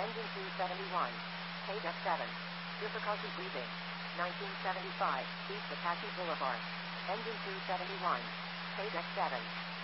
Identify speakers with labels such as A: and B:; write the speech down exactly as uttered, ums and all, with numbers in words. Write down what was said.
A: Engine two seventy-one. K deck seven. Difficulty breathing. nineteen seventy-five. East Apache Boulevard. Engine two seventy-one. K deck seven.